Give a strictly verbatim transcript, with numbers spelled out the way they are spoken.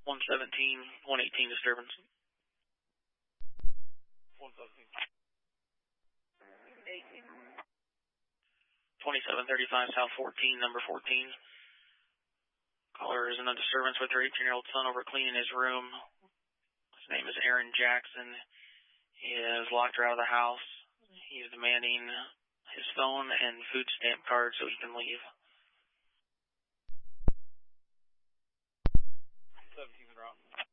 one seventeen, one eighteen disturbance. one seventeen. twenty-seven thirty-five South fourteen, number fourteen. Caller is in a disturbance with her eighteen-year-old son over cleaning his room. His name is Aaron Jackson. He has locked her out of the house. He is demanding his phone and food stamp card so he can leave. seventeen round.